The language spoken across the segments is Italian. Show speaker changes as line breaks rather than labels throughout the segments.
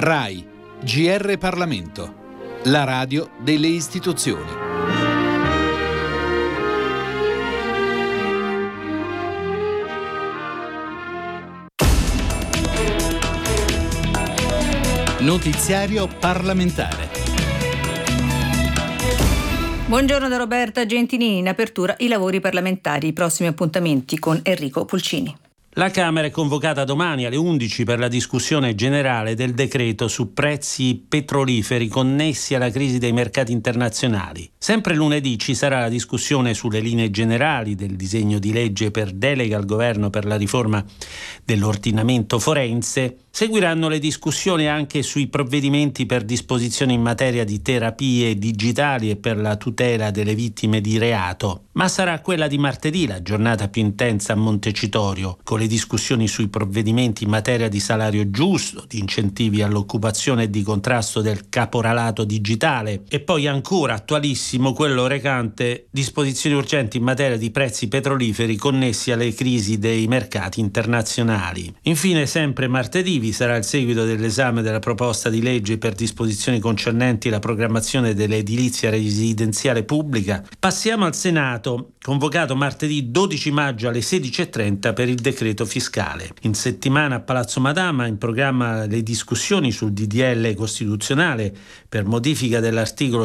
RAI, GR Parlamento, la radio delle istituzioni. Notiziario parlamentare.
Buongiorno da Roberta Gentilini. In apertura i lavori parlamentari. I prossimi appuntamenti con Enrico Pulcini.
La Camera è convocata domani alle 11 per la discussione generale del decreto su prezzi petroliferi connessi alla crisi dei mercati internazionali. Sempre lunedì ci sarà la discussione sulle linee generali del disegno di legge per delega al governo per la riforma dell'ordinamento forense. Seguiranno le discussioni anche sui provvedimenti per disposizioni in materia di terapie digitali e per la tutela delle vittime di reato. Ma sarà quella di martedì la giornata più intensa a Montecitorio, con le discussioni sui provvedimenti in materia di salario giusto, di incentivi all'occupazione e di contrasto del caporalato digitale, e poi ancora attualissimo quello recante disposizioni urgenti in materia di prezzi petroliferi connessi alle crisi dei mercati internazionali. Infine, sempre martedì vi sarà il seguito dell'esame della proposta di legge per disposizioni concernenti la programmazione dell'edilizia residenziale pubblica. Passiamo al Senato, convocato martedì 12 maggio alle 16:30 per il decreto fiscale. In settimana a Palazzo Madama in programma le discussioni sul DDL costituzionale per modifica dell'articolo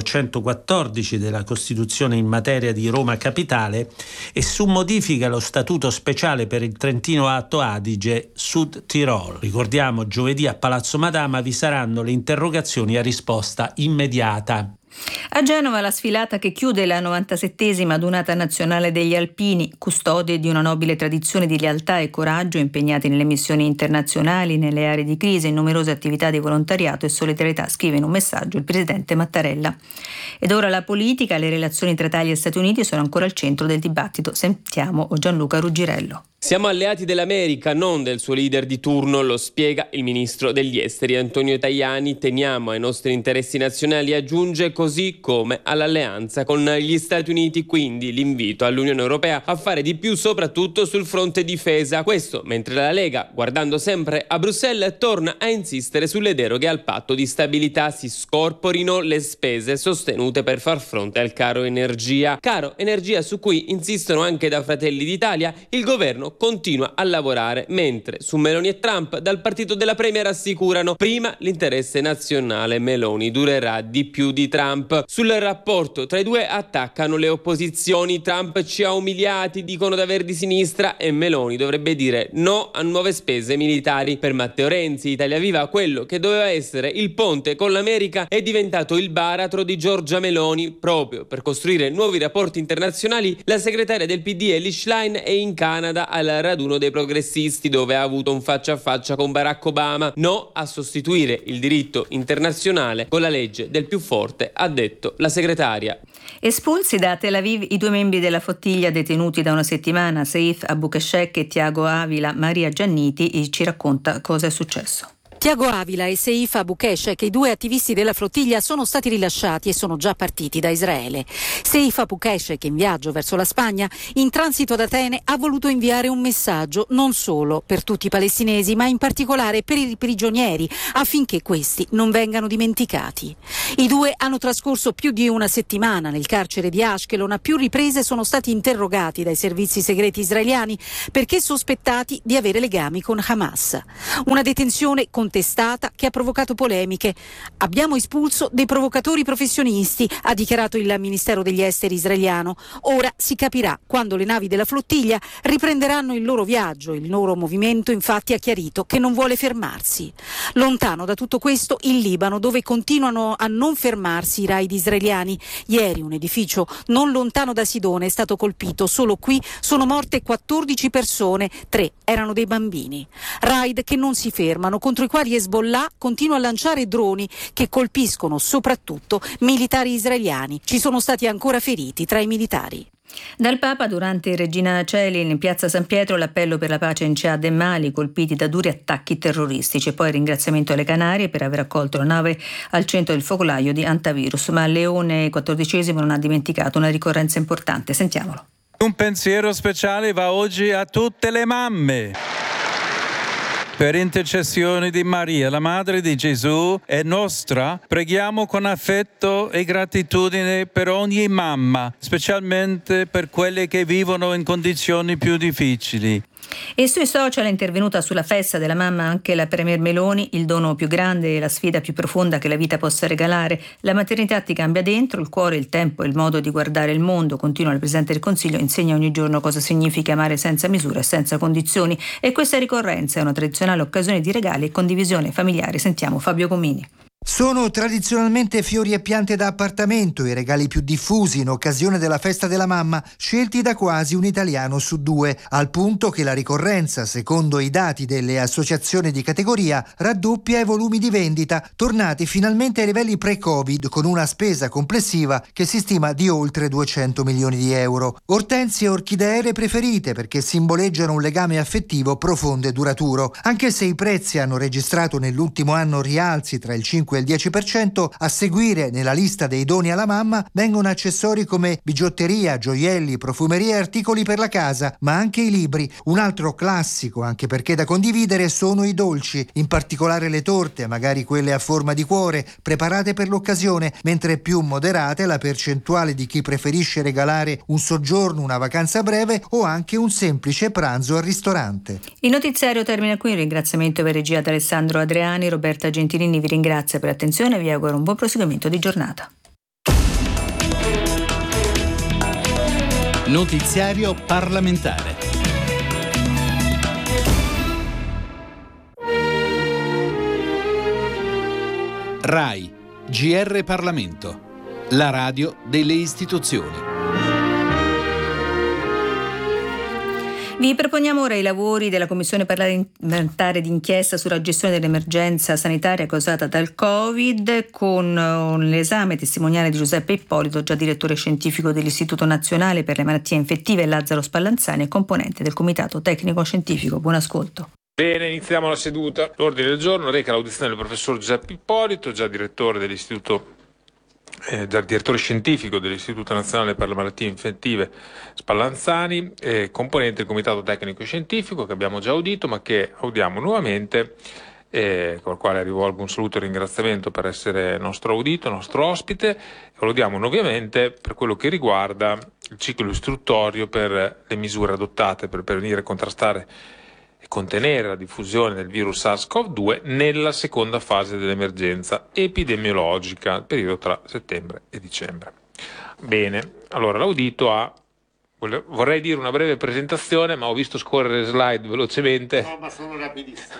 114 della Costituzione in materia di Roma Capitale e su modifica allo statuto speciale per il Trentino Alto Adige Sud Tirolo. Ricordiamo, giovedì a Palazzo Madama vi saranno le interrogazioni a risposta immediata.
A Genova la sfilata che chiude la 97esima adunata nazionale degli alpini, custode di una nobile tradizione di lealtà e coraggio, impegnati nelle missioni internazionali, nelle aree di crisi e in numerose attività di volontariato e solidarietà, scrive in un messaggio il presidente Mattarella. Ed ora la politica, le relazioni tra Italia e Stati Uniti sono ancora al centro del dibattito. Sentiamo Gianluca Ruggirello.
Siamo alleati dell'America, non del suo leader di turno, lo spiega il ministro degli esteri Antonio Tajani. Teniamo ai nostri interessi nazionali, aggiunge, così come all'alleanza con gli Stati Uniti, quindi l'invito all'Unione Europea a fare di più soprattutto sul fronte difesa. Questo mentre la Lega, guardando sempre a Bruxelles, torna a insistere sulle deroghe al patto di stabilità, si scorporino le spese sostenute per far fronte al caro energia. Caro energia su cui insistono anche da Fratelli d'Italia. Il governo continua a lavorare, mentre su Meloni e Trump dal partito della Premier assicurano prima l'interesse nazionale, Meloni durerà di più di Trump. Sul rapporto tra i due attaccano le opposizioni, Trump ci ha umiliati, dicono d'aver di sinistra, e Meloni dovrebbe dire no a nuove spese militari. Per Matteo Renzi, Italia Viva, quello che doveva essere il ponte con l'America è diventato il baratro di Giorgia Meloni. Proprio per costruire nuovi rapporti internazionali, la segretaria del PD Elly Schlein è in Canada al raduno dei progressisti, dove ha avuto un faccia a faccia con Barack Obama. No a sostituire il diritto internazionale con la legge del più forte, ha detto la segretaria.
Espulsi da Tel Aviv i due membri della flottiglia detenuti da una settimana, Seif Abukeshek e Tiago Avila. Maria Gianniti ci racconta cosa è successo.
Tiago Avila e Seif Abukeshek, i due attivisti della flottiglia, sono stati rilasciati e sono già partiti da Israele. Seif Abukeshek, in viaggio verso la Spagna, in transito ad Atene, ha voluto inviare un messaggio non solo per tutti i palestinesi, ma in particolare per i prigionieri, affinché questi non vengano dimenticati. I due hanno trascorso più di una settimana nel carcere di Ashkelon. A più riprese sono stati interrogati dai servizi segreti israeliani perché sospettati di avere legami con Hamas. Una detenzione contestata che ha provocato polemiche. Abbiamo espulso dei provocatori professionisti, ha dichiarato il Ministero degli Esteri israeliano. Ora si capirà quando le navi della flottiglia riprenderanno il loro viaggio. Il loro movimento infatti ha chiarito che non vuole fermarsi. Lontano da tutto questo il Libano, dove continuano a non fermarsi i raid israeliani. Ieri un edificio non lontano da Sidone è stato colpito. Solo qui sono morte 14 persone, 3 erano dei bambini. Raid che non si fermano, contro i quali Hezbollah continua a lanciare droni che colpiscono soprattutto militari israeliani. Ci sono stati ancora feriti tra i militari.
Dal Papa durante il Regina Coeli in piazza San Pietro l'appello per la pace in Ciad e Mali, colpiti da duri attacchi terroristici, e poi il ringraziamento alle Canarie per aver accolto la nave al centro del focolaio di Antivirus. Ma Leone XIV non ha dimenticato una ricorrenza importante. Sentiamolo.
Un pensiero speciale va oggi a tutte le mamme. Per intercessione di Maria, la Madre di Gesù e nostra, preghiamo con affetto e gratitudine per ogni mamma, specialmente per quelle che vivono in condizioni più difficili.
E sui social è intervenuta sulla festa della mamma anche la Premier Meloni, il dono più grande e la sfida più profonda che la vita possa regalare. La maternità ti cambia dentro, il cuore, il tempo e il modo di guardare il mondo, continua il Presidente del Consiglio, insegna ogni giorno cosa significa amare senza misura e senza condizioni. E questa ricorrenza è una tradizionale occasione di regali e condivisione familiare. Sentiamo Fabio Comini.
Sono tradizionalmente fiori e piante da appartamento i regali più diffusi in occasione della festa della mamma, scelti da quasi un italiano su 2, al punto che la ricorrenza, secondo i dati delle associazioni di categoria, raddoppia i volumi di vendita, tornati finalmente ai livelli pre-Covid, con una spesa complessiva che si stima di oltre 200 milioni di euro. Ortensie e orchidee le preferite perché simboleggiano un legame affettivo profondo e duraturo. Anche se i prezzi hanno registrato nell'ultimo anno rialzi tra il 5 e il 10%, a seguire nella lista dei doni alla mamma vengono accessori come bigiotteria, gioielli, profumeria e articoli per la casa, ma anche i libri. Un altro classico, anche perché da condividere, sono i dolci, in particolare le torte, magari quelle a forma di cuore, preparate per l'occasione, mentre più moderata è la percentuale di chi preferisce regalare un soggiorno, una vacanza breve o anche un semplice pranzo al ristorante.
Il notiziario termina qui, un ringraziamento per regia ad Alessandro Adriani. Roberta Gentilini vi ringrazia per l'attenzione e vi auguro un buon proseguimento di giornata.
Notiziario parlamentare. RAI, GR Parlamento, la radio delle istituzioni.
Vi proponiamo ora i lavori della Commissione parlamentare d'inchiesta sulla gestione dell'emergenza sanitaria causata dal Covid, con l'esame testimoniale di Giuseppe Ippolito, già direttore scientifico dell'Istituto Nazionale per le Malattie Infettive, e Lazzaro Spallanzani, e componente del Comitato Tecnico Scientifico. Buon ascolto.
Bene, iniziamo la seduta. L'ordine del giorno reca l'audizione del professor Giuseppe Ippolito, già direttore scientifico dell'Istituto Nazionale per le Malattie Infettive Spallanzani, componente del Comitato Tecnico Scientifico che abbiamo già audito, ma che audiamo nuovamente, con il quale rivolgo un saluto e ringraziamento per essere nostro audito, nostro ospite, e lo audiamo nuovamente per quello che riguarda il ciclo istruttorio per le misure adottate per prevenire e contrastare e contenere la diffusione del virus SARS-CoV-2 nella seconda fase dell'emergenza epidemiologica, il periodo tra settembre e dicembre. Bene, allora l'audito vorrei dire una breve presentazione, ma ho visto scorrere slide velocemente.
No, ma sono rapidissimo.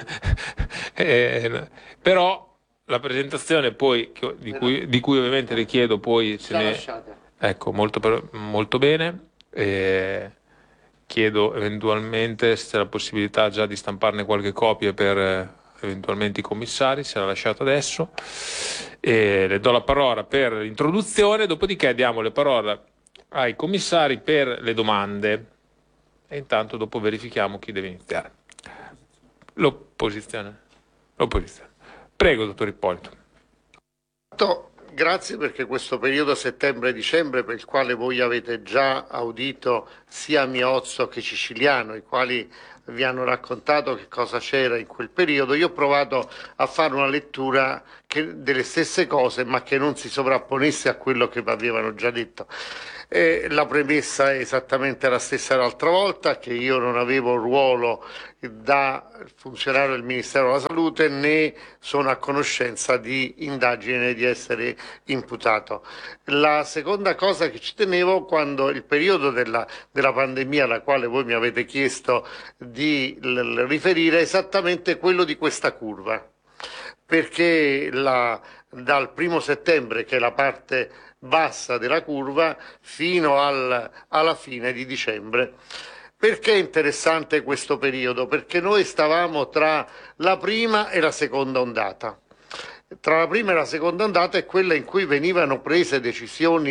Però la presentazione poi, di cui ovviamente le chiedo poi... Ecco, molto bene. Chiedo eventualmente se c'è la possibilità già di stamparne qualche copia per eventualmente i commissari, se l'ha lasciato adesso. Le do la parola per l'introduzione, dopodiché diamo le parole ai commissari per le domande e intanto dopo verifichiamo chi deve iniziare. L'opposizione. Prego, dottor Ippolito.
Grazie, perché questo periodo settembre-dicembre, per il quale voi avete già audito sia Miozzo che Ciciliano, i quali vi hanno raccontato che cosa c'era in quel periodo, io ho provato a fare una lettura delle stesse cose, ma che non si sovrapponesse a quello che vi avevano già detto. La premessa è esattamente la stessa dell'altra volta, che io non avevo un ruolo da funzionario del Ministero della Salute, né sono a conoscenza di indagini né di essere imputato. La seconda cosa che ci tenevo, quando il periodo della pandemia, alla quale voi mi avete chiesto di riferire, è esattamente quello di questa curva, perché dal 1° settembre, che è la parte bassa della curva, fino alla fine di dicembre. Perché è interessante questo periodo? Perché noi stavamo tra la prima e la seconda ondata. Tra la prima e la seconda ondata è quella in cui venivano prese decisioni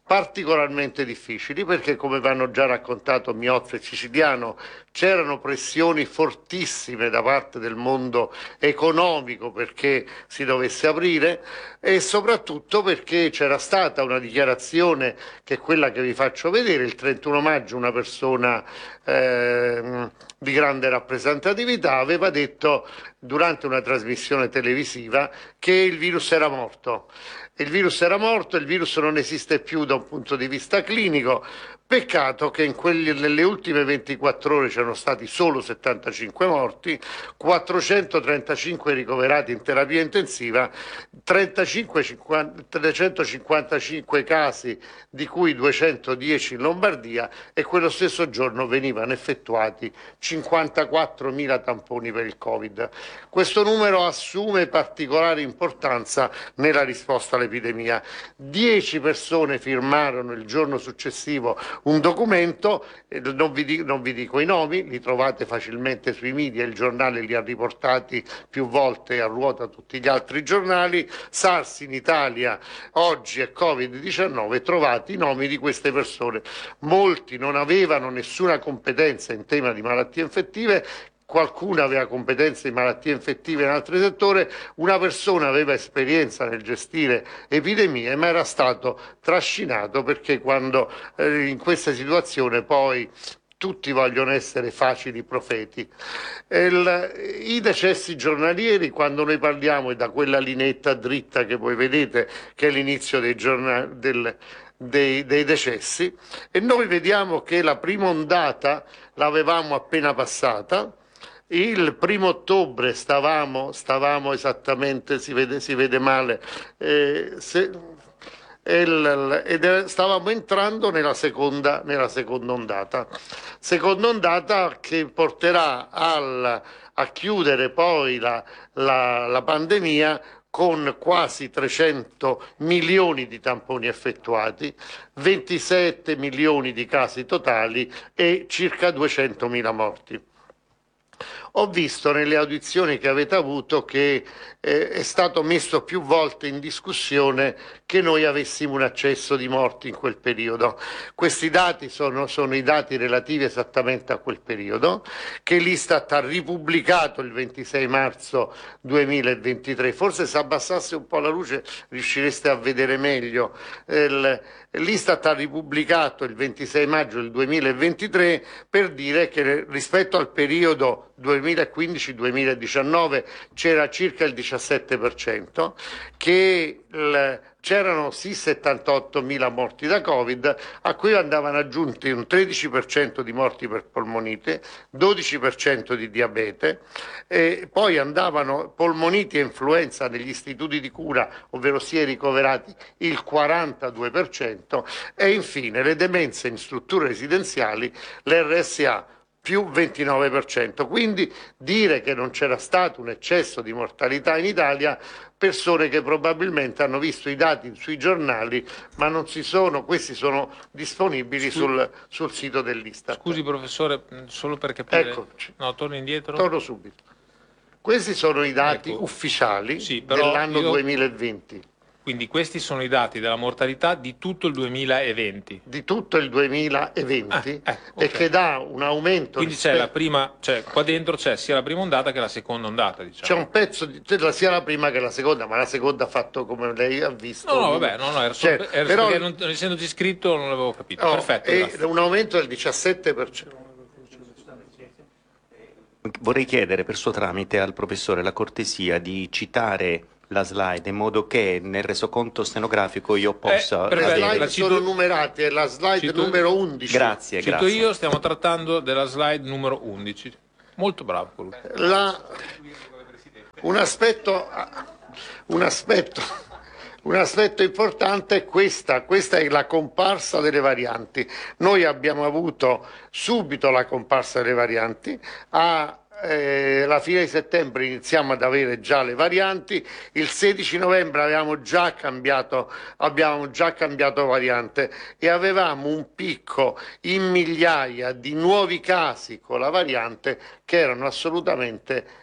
particolarmente difficili, perché come vi hanno già raccontato Miozzo e Siciliano, c'erano pressioni fortissime da parte del mondo economico perché si dovesse aprire, e soprattutto perché c'era stata una dichiarazione, che è quella che vi faccio vedere, il 31 maggio una persona di grande rappresentatività aveva detto durante una trasmissione televisiva che il virus era morto. Il virus era morto, il virus non esiste più da un punto di vista clinico. Peccato che nelle ultime 24 ore c'erano stati solo 75 morti, 435 ricoverati in terapia intensiva, 355 casi, di cui 210 in Lombardia, e quello stesso giorno venivano effettuati 54.000 tamponi per il Covid. Questo numero assume particolare importanza nella risposta all'epidemia. 10 persone firmarono il giorno successivo un documento, non vi dico i nomi, li trovate facilmente sui media, il giornale li ha riportati più volte a ruota tutti gli altri giornali. SARS in Italia oggi e Covid-19, trovati i nomi di queste persone. Molti non avevano nessuna competenza in tema di malattie infettive, qualcuno aveva competenze in malattie infettive in altri settori, una persona aveva esperienza nel gestire epidemie, ma era stato trascinato, perché quando in questa situazione poi tutti vogliono essere facili profeti. I decessi giornalieri, quando noi parliamo, è da quella lineetta dritta che voi vedete, che è l'inizio dei decessi, e noi vediamo che la prima ondata l'avevamo appena passata. Il 1° ottobre stavamo esattamente, si vede male, stavamo entrando nella seconda ondata che porterà a chiudere poi la pandemia con quasi 300 milioni di tamponi effettuati, 27 milioni di casi totali e circa 200.000 morti. Ho visto nelle audizioni che avete avuto che è stato messo più volte in discussione che noi avessimo un eccesso di morti in quel periodo. Questi dati sono i dati relativi esattamente a quel periodo, che l'Istat ha ripubblicato il 26 marzo 2023. Forse se abbassasse un po' la luce riuscireste a vedere meglio. L'Istat ha ripubblicato il 26 maggio del 2023 per dire che rispetto al periodo 2015-2019 c'era circa il 17%, che c'erano sì 78.000 morti da Covid, a cui andavano aggiunti un 13% di morti per polmonite, 12% di diabete, e poi andavano polmoniti e influenza negli istituti di cura, ovvero sia ricoverati, il 42%, e infine le demenze in strutture residenziali, l'RSA, più 29%. Quindi dire che non c'era stato un eccesso di mortalità in Italia, persone che probabilmente hanno visto i dati sui giornali, ma non questi sono disponibili sul sito dell'Istat.
Scusi professore, solo per capire.
Eccoci.
No, torno indietro.
Torno subito. Questi sono i dati ufficiali dell'anno 2020.
Quindi questi sono i dati della mortalità di tutto il 2020.
Di tutto il 2020 okay. E che dà un aumento.
Quindi c'è la prima, qua dentro c'è sia la prima ondata che la seconda ondata, diciamo.
C'è un pezzo sia la prima che la seconda, ma la seconda ha fatto come lei ha visto.
No, vabbè, era però, perché non essendoci scritto non l'avevo capito.
No,
perfetto.
È un aumento del 17%.
Vorrei chiedere per suo tramite al professore la cortesia di citare la slide in modo che nel resoconto stenografico io possa...
Le slide sono numerate, è la slide numero 11.
Grazie.
Io stiamo trattando della slide numero 11. Molto bravo colui.
Un aspetto importante è questa è la comparsa delle varianti. Noi abbiamo avuto subito la comparsa delle varianti, alla fine di settembre iniziamo ad avere già le varianti, il 16 novembre avevamo già cambiato variante e avevamo un picco in migliaia di nuovi casi con la variante che erano assolutamente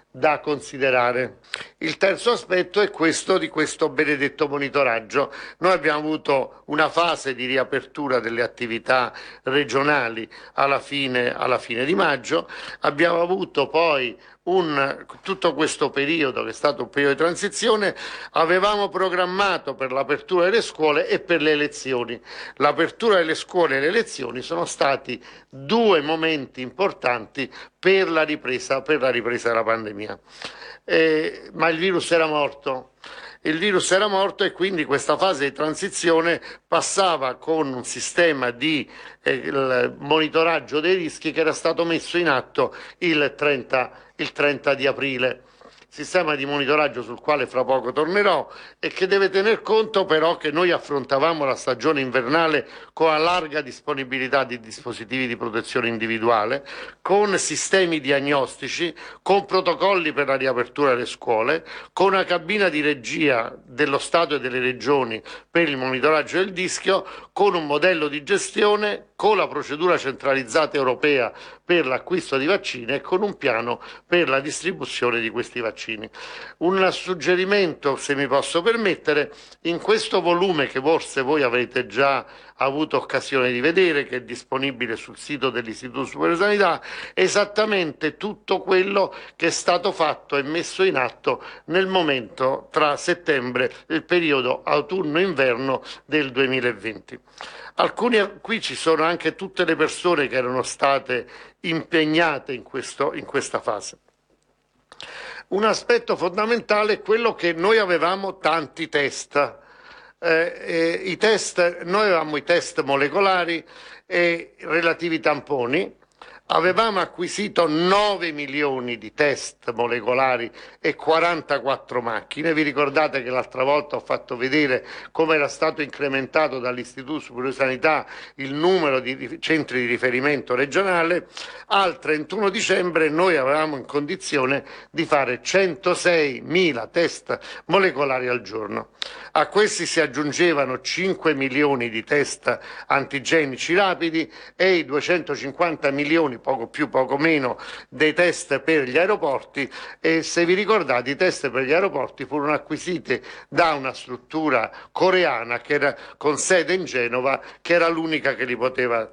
da considerare. Il terzo aspetto è questo di questo benedetto monitoraggio. Noi abbiamo avuto una fase di riapertura delle attività regionali alla fine di maggio, abbiamo avuto poi tutto questo periodo che è stato un periodo di transizione. Avevamo programmato per l'apertura delle scuole e per le elezioni. L'apertura delle scuole e le elezioni sono stati due momenti importanti per la ripresa della pandemia. Ma il virus era morto. Il virus era morto e quindi questa fase di transizione passava con un sistema di monitoraggio dei rischi che era stato messo in atto il 30 di aprile. Sistema di monitoraggio sul quale fra poco tornerò e che deve tener conto però che noi affrontavamo la stagione invernale con una larga disponibilità di dispositivi di protezione individuale, con sistemi diagnostici, con protocolli per la riapertura delle scuole, con una cabina di regia dello Stato e delle regioni per il monitoraggio del rischio, con un modello di gestione, con la procedura centralizzata europea per l'acquisto di vaccini e con un piano per la distribuzione di questi vaccini. Un suggerimento, se mi posso permettere, in questo volume che forse voi avrete già avuto occasione di vedere, che è disponibile sul sito dell'Istituto Superiore di Sanità, esattamente tutto quello che è stato fatto e messo in atto nel momento tra settembre e il periodo autunno-inverno del 2020. Qui ci sono anche tutte le persone che erano state impegnate in questa fase. Un aspetto fondamentale è quello che noi avevamo tanti test. Noi avevamo i test molecolari e relativi tamponi. Avevamo acquisito 9 milioni di test molecolari e 44 macchine. Vi ricordate che l'altra volta ho fatto vedere come era stato incrementato dall'Istituto Superiore di Sanità il numero di centri di riferimento regionale. Al 31 dicembre noi avevamo in condizione di fare 106.000 test molecolari al giorno. A questi si aggiungevano 5 milioni di test antigenici rapidi e i 250 milioni, poco più poco meno, dei test per gli aeroporti. E se vi ricordate, i test per gli aeroporti furono acquisiti da una struttura coreana che era con sede in Genova, che era l'unica che li poteva.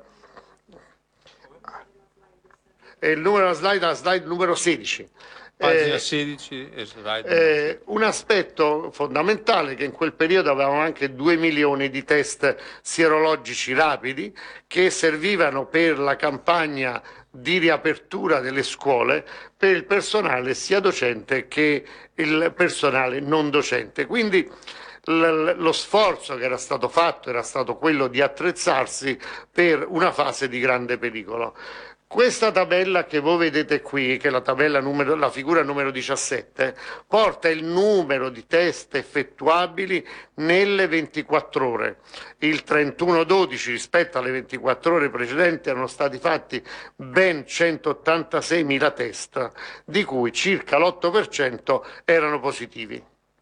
Il numero la slide numero 16.
Pagina 16 e slide.
Un aspetto fondamentale è che in quel periodo avevamo anche 2 milioni di test sierologici rapidi che servivano per la campagna di riapertura delle scuole per il personale sia docente che il personale non docente. Quindi lo sforzo che era stato fatto era stato quello di attrezzarsi per una fase di grande pericolo. Questa tabella che voi vedete qui, che è la figura numero 17, porta il numero di test effettuabili nelle 24 ore. Il 31/12 rispetto alle 24 ore precedenti erano stati fatti ben 186.000 test, di cui circa l'8% erano positivi.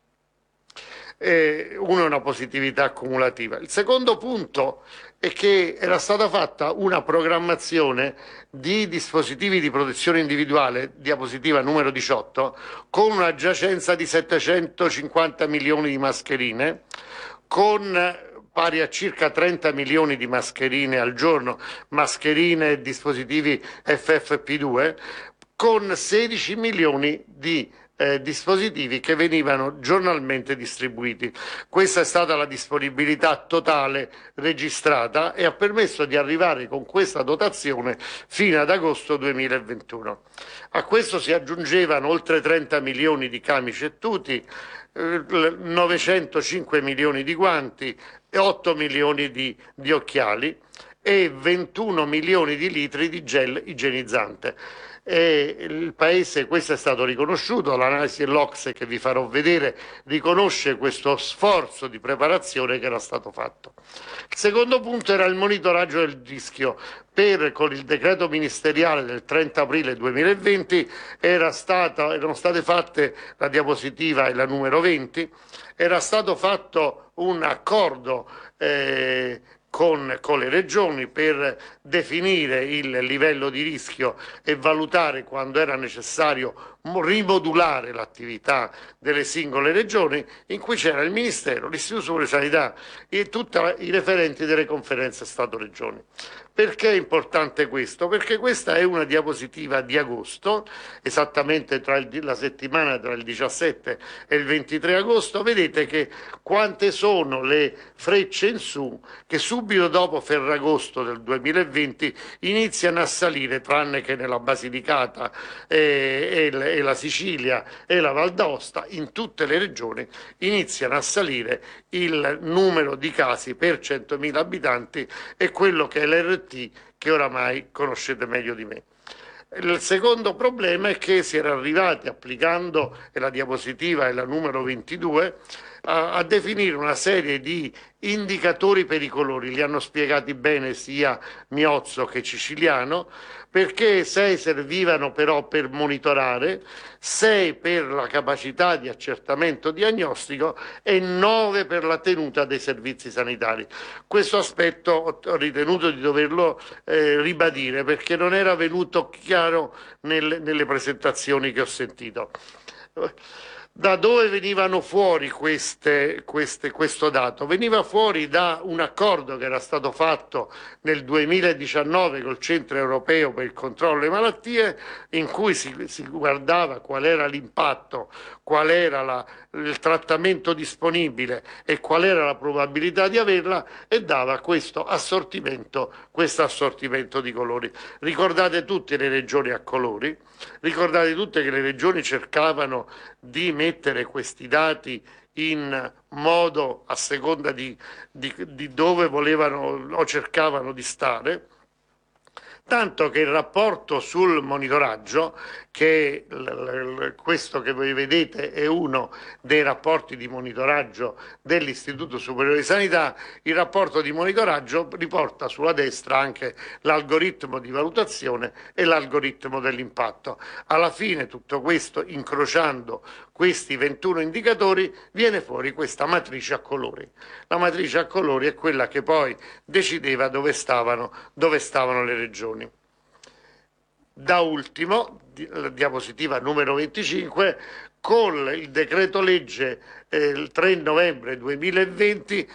Uno è una positività cumulativa. Il secondo punto è che era stata fatta una programmazione di dispositivi di protezione individuale, diapositiva numero 18, con una giacenza di 750 milioni di mascherine, pari a circa 30 milioni di mascherine al giorno, mascherine e dispositivi FFP2, con 16 milioni di dispositivi che venivano giornalmente distribuiti. Questa è stata la disponibilità totale registrata e ha permesso di arrivare con questa dotazione fino ad agosto 2021. A questo si aggiungevano oltre 30 milioni di camici e tuti, 905 milioni di guanti e 8 milioni di occhiali e 21 milioni di litri di gel igienizzante. E il Paese, questo è stato riconosciuto, l'analisi dell'Ocse che vi farò vedere riconosce questo sforzo di preparazione che era stato fatto. Il secondo punto era il monitoraggio del rischio. Con il decreto ministeriale del 30 aprile 2020 erano state fatte, la diapositiva è la numero 20, era stato fatto un accordo con le regioni per definire il livello di rischio e valutare quando era necessario rimodulare l'attività delle singole regioni, in cui c'era il Ministero, l'Istituto Superiore di Sanità e tutti i referenti delle conferenze Stato-Regioni. Perché è importante questo? Perché questa è una diapositiva di agosto, esattamente la settimana tra il 17 e il 23 agosto. Vedete che quante sono le frecce in su che subito dopo Ferragosto del 2020 iniziano a salire, tranne che nella Basilicata e la Sicilia e la Val d'Aosta, in tutte le regioni iniziano a salire il numero di casi per 100.000 abitanti e quello che è l'RT che oramai conoscete meglio di me. Il secondo problema è che si era arrivati, applicando, e la diapositiva è la numero 22, a definire una serie di indicatori pericolori. Li hanno spiegati bene sia Miozzo che Ciciliano, perché 6 servivano però per monitorare, 6 per la capacità di accertamento diagnostico e 9 per la tenuta dei servizi sanitari. Questo aspetto ho ritenuto di doverlo ribadire, perché non era venuto chiaro nelle presentazioni che ho sentito. Da dove venivano fuori questo dato? Veniva fuori da un accordo che era stato fatto nel 2019 col Centro Europeo per il Controllo delle Malattie, in cui si guardava qual era l'impatto, qual era il trattamento disponibile e qual era la probabilità di averla, e dava questo assortimento di colori. Ricordate tutte le regioni a colori, ricordate tutte che le regioni cercavano di mettere questi dati in modo a seconda di dove volevano o cercavano di stare, tanto che il rapporto sul monitoraggio, che questo che voi vedete è uno dei rapporti di monitoraggio dell'Istituto Superiore di Sanità, il rapporto di monitoraggio riporta sulla destra anche l'algoritmo di valutazione e l'algoritmo dell'impatto. Alla fine tutto questo, incrociando questi 21 indicatori, viene fuori questa matrice a colori. La matrice a colori è quella che poi decideva dove stavano le regioni. Da ultimo, la diapositiva numero 25, con il decreto legge il 3 novembre 2020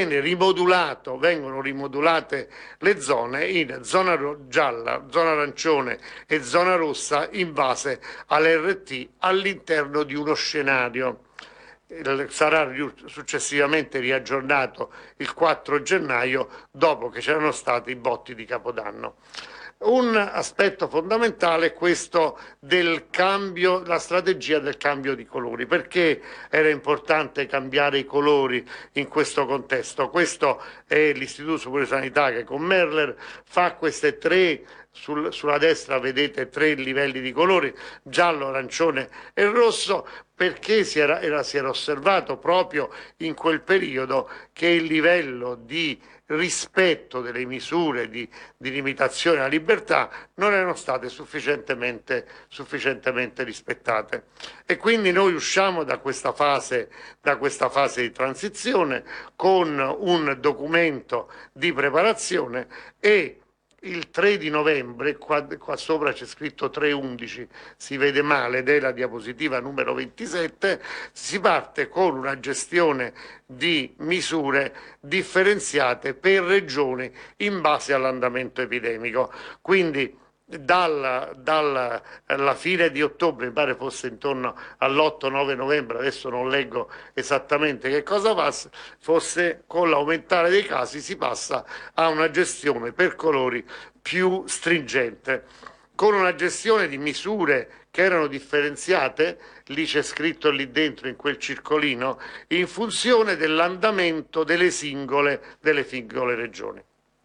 vengono rimodulate le zone in zona gialla, zona arancione e zona rossa in base all'RT all'interno di uno scenario. Sarà successivamente riaggiornato il 4 gennaio dopo che c'erano stati i botti di Capodanno. Un aspetto fondamentale è questo del cambio, la strategia del cambio di colori. Perché era importante cambiare i colori in questo contesto? Questo è l'Istituto Superiore di Sanità che con Merler fa queste tre, sulla destra vedete 3 livelli di colori, giallo, arancione e rosso, perché si era osservato proprio in quel periodo che il livello di rispetto delle misure di limitazione alla libertà non erano state sufficientemente rispettate. E quindi noi usciamo da questa fase di transizione con un documento di preparazione, e il 3 di novembre, qua sopra c'è scritto 3/11, si vede male, ed è la diapositiva numero 27, si parte con una gestione di misure differenziate per regioni in base all'andamento epidemico. Quindi dalla fine di ottobre, mi pare fosse intorno all'8-9 novembre, adesso non leggo esattamente che cosa fosse, con l'aumentare dei casi si passa a una gestione per colori più stringente, con una gestione di misure che erano differenziate, lì c'è scritto lì dentro in quel circolino, in funzione dell'andamento delle singole regioni.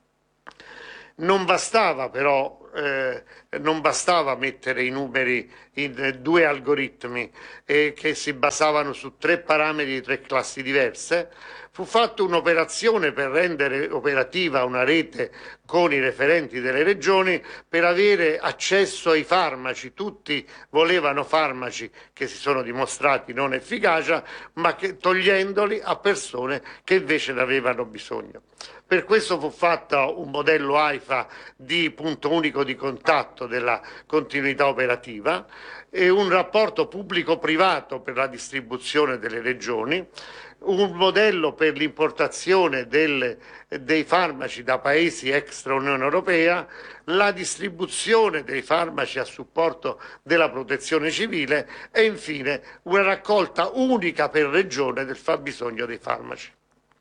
Non bastava però mettere i numeri in 2 algoritmi che si basavano su 3 parametri di 3 classi diverse. Fu fatta un'operazione per rendere operativa una rete con i referenti delle regioni per avere accesso ai farmaci. Tutti volevano farmaci che si sono dimostrati non efficaci, ma togliendoli a persone che invece ne avevano bisogno. Per questo fu fatto un modello AIFA di punto unico di contatto della continuità operativa e un rapporto pubblico-privato per la distribuzione delle regioni, un modello per l'importazione dei farmaci da paesi extra Unione Europea, la distribuzione dei farmaci a supporto della protezione civile e infine una raccolta unica per regione del fabbisogno dei farmaci.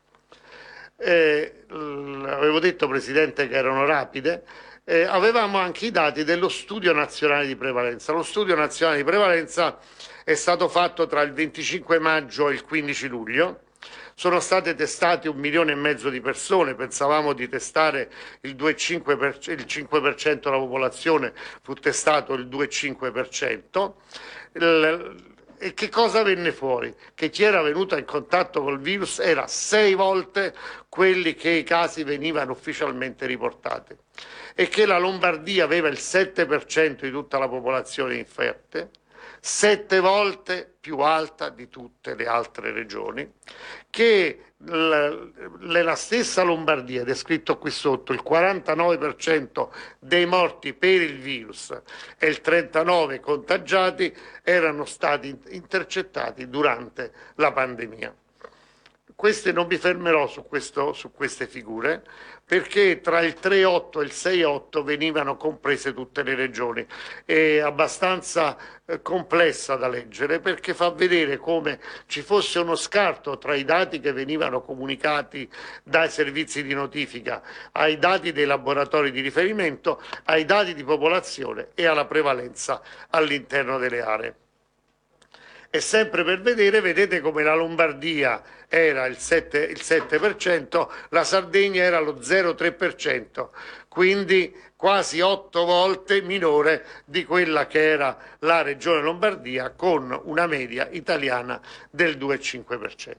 Avevo detto, Presidente, che erano rapide. Avevamo anche i dati dello Studio Nazionale di Prevalenza. Lo Studio Nazionale di Prevalenza è stato fatto tra il 25 maggio e il 15 luglio. Sono state testate 1,5 milioni di persone, pensavamo di testare il 5% della popolazione, fu testato il 2,5%. E che cosa venne fuori? Che chi era venuto in contatto col virus era 6 volte quelli che i casi venivano ufficialmente riportati e che la Lombardia aveva il 7% di tutta la popolazione infette, 7 volte più alta di tutte le altre regioni, che la stessa Lombardia, ed è scritto qui sotto, il 49% dei morti per il virus e il 39% contagiati erano stati intercettati durante la pandemia. Non mi fermerò su queste figure, perché tra il 3,8 e il 6,8 venivano comprese tutte le regioni. È abbastanza complessa da leggere, perché fa vedere come ci fosse uno scarto tra i dati che venivano comunicati dai servizi di notifica, ai dati dei laboratori di riferimento, ai dati di popolazione e alla prevalenza all'interno delle aree. E sempre per vedete come la Lombardia era il 7%, la Sardegna era lo 0,3%, quindi quasi 8 volte minore di quella che era la regione Lombardia, con una media italiana del 2,5%.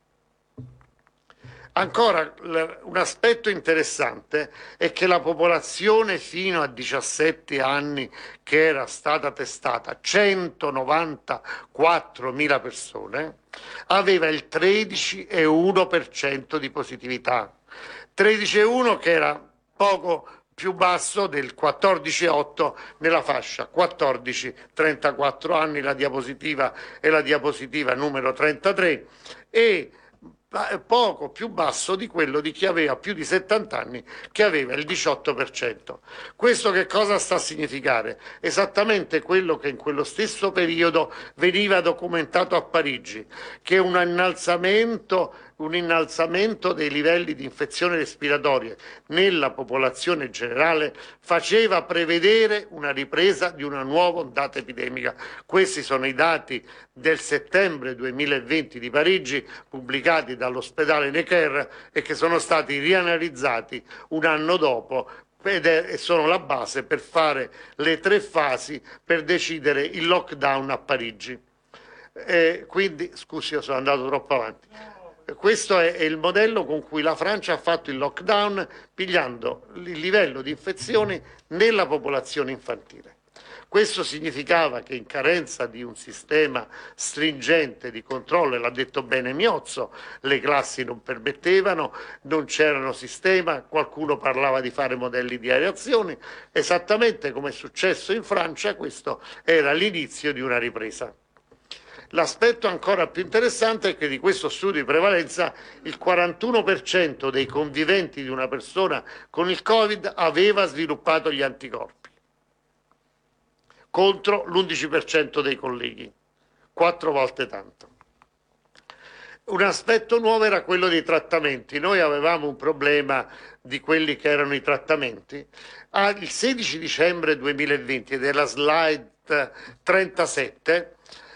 Ancora, un aspetto interessante è che la popolazione fino a 17 anni che era stata testata, 194.000 persone, aveva il 13,1% di positività. 13,1 che era poco più basso del 14,8 nella fascia 14-34 anni, la diapositiva è la diapositiva numero 33, e poco più basso di quello di chi aveva più di 70 anni, che aveva il 18%. Questo che cosa sta a significare? Esattamente quello che in quello stesso periodo veniva documentato a Parigi, che un innalzamento dei livelli di infezioni respiratorie nella popolazione generale faceva prevedere una ripresa di una nuova ondata epidemica. Questi sono i dati del settembre 2020 di Parigi, pubblicati dall'ospedale Necker e che sono stati rianalizzati un anno dopo e sono la base per fare le 3 fasi per decidere il lockdown a Parigi. Quindi, scusi, io sono andato troppo avanti. Questo è il modello con cui la Francia ha fatto il lockdown, pigliando il livello di infezioni nella popolazione infantile. Questo significava che in carenza di un sistema stringente di controllo, e l'ha detto bene Miozzo, le classi non permettevano, non c'erano sistema, qualcuno parlava di fare modelli di areazione, esattamente come è successo in Francia. Questo era l'inizio di una ripresa. L'aspetto ancora più interessante è che di questo studio di prevalenza il 41% dei conviventi di una persona con il Covid aveva sviluppato gli anticorpi, contro l'11% dei colleghi, 4 volte tanto. Un aspetto nuovo era quello dei trattamenti. Noi avevamo un problema di quelli che erano i trattamenti. Il 16 dicembre 2020, ed è la slide 37,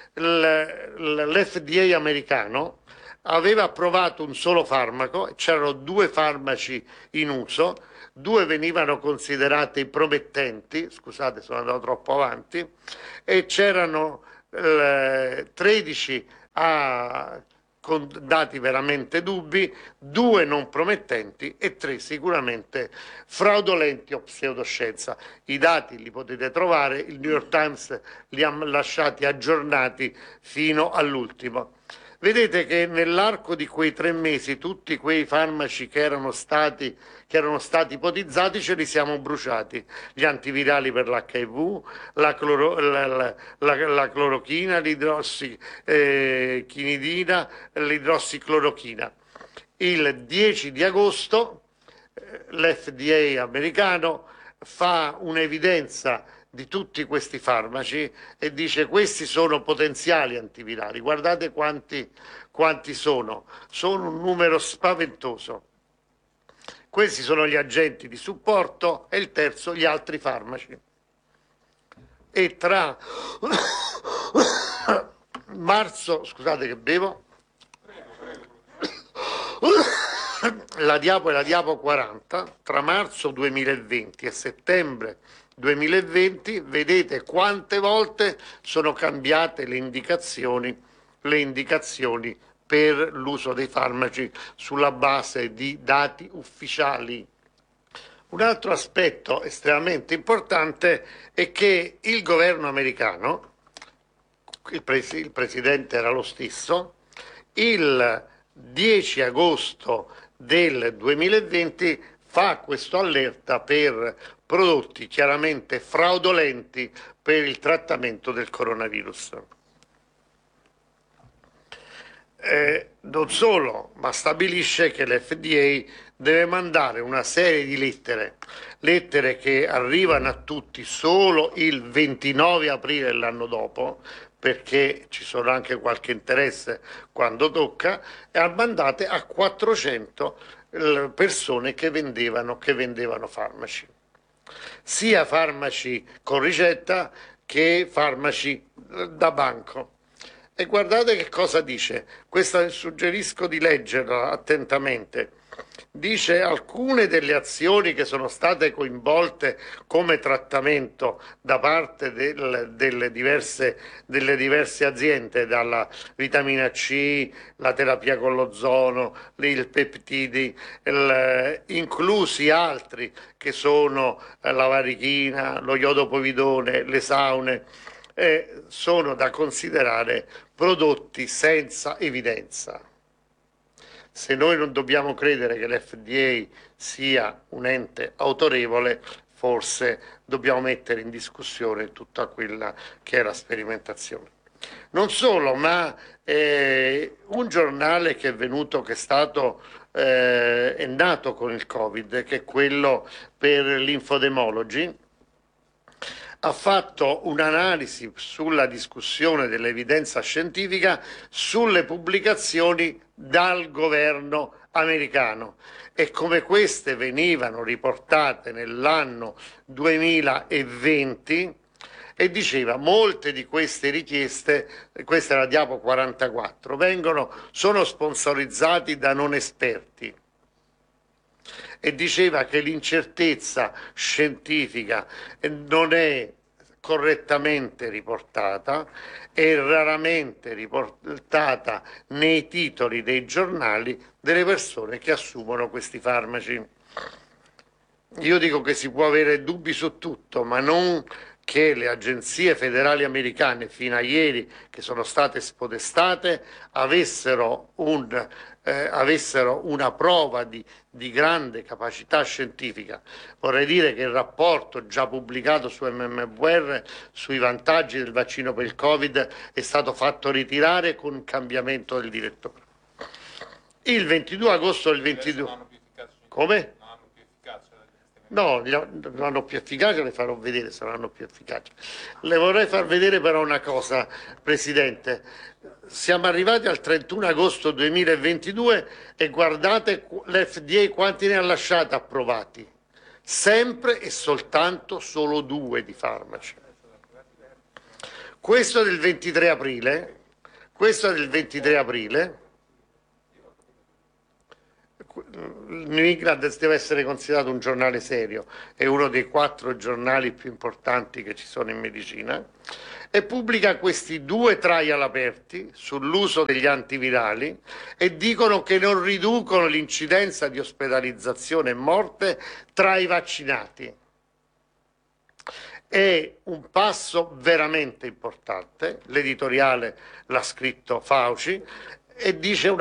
l'FDA americano aveva approvato un solo farmaco, c'erano 2 farmaci in uso, 2 venivano considerati promettenti, scusate sono andato troppo avanti, e c'erano 13 con dati veramente dubbi, 2 non promettenti e 3 sicuramente fraudolenti o pseudoscienza. I dati li potete trovare, il New York Times li ha lasciati aggiornati fino all'ultimo. Vedete che nell'arco di quei 3 mesi tutti quei farmaci che erano stati ipotizzati ce li siamo bruciati. Gli antivirali per l'HIV, la clorochina, l'idrossichinidina, l'idrossiclorochina. Il 10 di agosto l'FDA americano fa un'evidenza di tutti questi farmaci e dice: questi sono potenziali antivirali, guardate quanti sono un numero spaventoso. Questi sono gli agenti di supporto e il terzo gli altri farmaci. E tra marzo, scusate che bevo, la diapo è la diapo 40, tra marzo 2020 e settembre 2020 vedete quante volte sono cambiate le indicazioni per l'uso dei farmaci sulla base di dati ufficiali. Un altro aspetto estremamente importante è che il governo americano, il presidente era lo stesso, il 10 agosto del 2020 fa questo allerta per prodotti chiaramente fraudolenti per il trattamento del coronavirus. Non solo, ma stabilisce che l'FDA deve mandare una serie di lettere che arrivano a tutti solo il 29 aprile l'anno dopo, perché ci sono anche qualche interesse quando tocca, e mandate a 400 persone che vendevano farmaci, sia farmaci con ricetta che farmaci da banco. E guardate che cosa dice, questa suggerisco di leggerla attentamente. Dice: alcune delle azioni che sono state coinvolte come trattamento da parte delle diverse aziende, dalla vitamina C, la terapia con l'ozono, il peptidi, inclusi altri che sono la varichina, lo iodopovidone, le saune, sono da considerare prodotti senza evidenza. Se noi non dobbiamo credere che l'FDA sia un ente autorevole, forse dobbiamo mettere in discussione tutta quella che è la sperimentazione. Non solo, ma un giornale che è nato con il Covid, che è quello per l'Infodemology, ha fatto un'analisi sulla discussione dell'evidenza scientifica sulle pubblicazioni dal governo americano e come queste venivano riportate nell'anno 2020, e diceva: molte di queste richieste, questa è la diapo 44, sono sponsorizzati da non esperti. E diceva che l'incertezza scientifica non è correttamente riportata, è raramente riportata nei titoli dei giornali delle persone che assumono questi farmaci. Io dico che si può avere dubbi su tutto, ma non che le agenzie federali americane fino a ieri, che sono state spodestate, avessero una prova di grande capacità scientifica. Vorrei dire che il rapporto già pubblicato su MMWR sui vantaggi del vaccino per il Covid è stato fatto ritirare con un cambiamento del direttore. Il 22 agosto del 22... Come? No, non hanno più efficacia, le farò vedere se non hanno più efficacia. Le vorrei far vedere però una cosa, Presidente. Siamo arrivati al 31 agosto 2022 e guardate l'FDA quanti ne ha lasciati approvati. Sempre e soltanto solo 2 di farmaci. Questo del 23 aprile. New England deve essere considerato un giornale serio, è uno dei 4 giornali più importanti che ci sono in medicina, e pubblica questi 2 trial aperti sull'uso degli antivirali e dicono che non riducono l'incidenza di ospedalizzazione e morte tra i vaccinati. È un passo veramente importante, l'editoriale l'ha scritto Fauci, e dice una